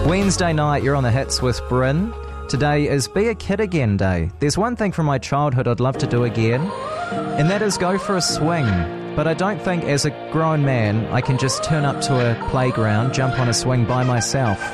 Wednesday night, you're on the hits with Bryn. Today is Be a Kid Again Day. There's one thing from my childhood I'd love to do again, and that is go for a swing. But I don't think as a grown man I can just turn up to a playground, jump on a swing by myself.